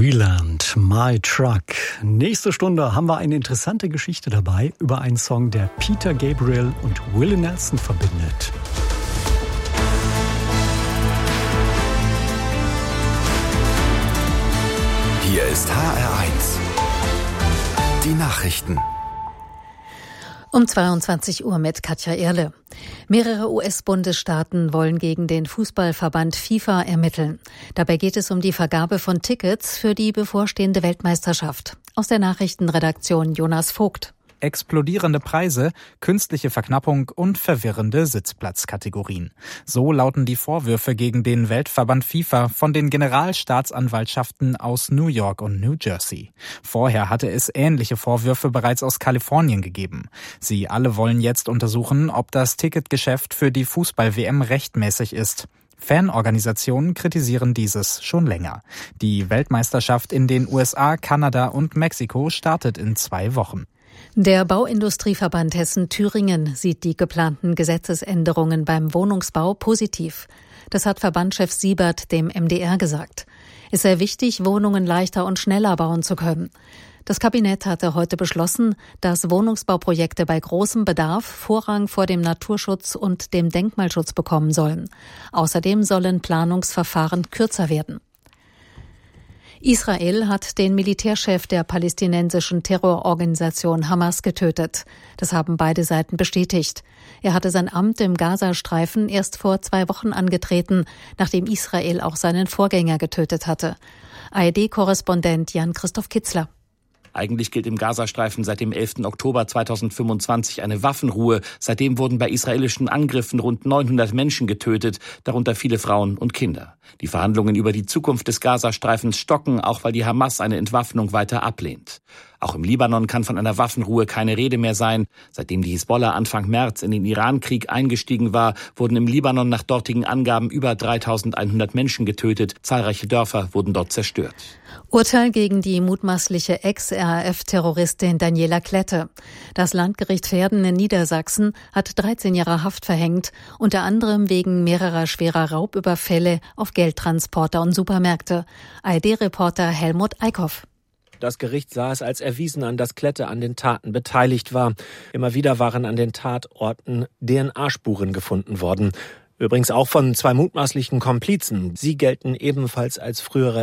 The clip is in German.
Breland, My Truck. Nächste Stunde haben wir eine interessante Geschichte dabei über einen Song, der Peter Gabriel und Willie Nelson verbindet. Hier ist HR1. Die Nachrichten. Um 22 Uhr mit Katja Erle. Mehrere US-Bundesstaaten wollen gegen den Fußballverband FIFA ermitteln. Dabei geht es um die Vergabe von Tickets für die bevorstehende Weltmeisterschaft. Aus der Nachrichtenredaktion Jonas Vogt. Explodierende Preise, künstliche Verknappung und verwirrende Sitzplatzkategorien. So lauten die Vorwürfe gegen den Weltverband FIFA von den Generalstaatsanwaltschaften aus New York und New Jersey. Vorher hatte es ähnliche Vorwürfe bereits aus Kalifornien gegeben. Sie alle wollen jetzt untersuchen, ob das Ticketgeschäft für die Fußball-WM rechtmäßig ist. Fanorganisationen kritisieren dieses schon länger. Die Weltmeisterschaft in den USA, Kanada und Mexiko startet in 2 Wochen. Der Bauindustrieverband Hessen-Thüringen sieht die geplanten Gesetzesänderungen beim Wohnungsbau positiv. Das hat Verbandschef Siebert dem MDR gesagt. Es sei wichtig, Wohnungen leichter und schneller bauen zu können. Das Kabinett hatte heute beschlossen, dass Wohnungsbauprojekte bei großem Bedarf Vorrang vor dem Naturschutz und dem Denkmalschutz bekommen sollen. Außerdem sollen Planungsverfahren kürzer werden. Israel hat den Militärchef der palästinensischen Terrororganisation Hamas getötet. Das haben beide Seiten bestätigt. Er hatte sein Amt im Gazastreifen erst vor 2 Wochen angetreten, nachdem Israel auch seinen Vorgänger getötet hatte. ARD-Korrespondent Jan-Christoph Kitzler. Eigentlich gilt im Gazastreifen seit dem 11. Oktober 2025 eine Waffenruhe. Seitdem wurden bei israelischen Angriffen rund 900 Menschen getötet, darunter viele Frauen und Kinder. Die Verhandlungen über die Zukunft des Gazastreifens stocken, auch weil die Hamas eine Entwaffnung weiter ablehnt. Auch im Libanon kann von einer Waffenruhe keine Rede mehr sein. Seitdem die Hisbollah Anfang März in den Irankrieg eingestiegen war, wurden im Libanon nach dortigen Angaben über 3.100 Menschen getötet. Zahlreiche Dörfer wurden dort zerstört. Urteil gegen die mutmaßliche Ex-RAF-Terroristin Daniela Klette. Das Landgericht Verden in Niedersachsen hat 13 Jahre Haft verhängt, unter anderem wegen mehrerer schwerer Raubüberfälle auf Geldtransporter und Supermärkte. ARD-Reporter Helmut Eickhoff. Das Gericht sah es als erwiesen an, dass Klette an den Taten beteiligt war. Immer wieder waren an den Tatorten DNA-Spuren gefunden worden. Übrigens auch von 2 mutmaßlichen Komplizen. Sie gelten ebenfalls als frühere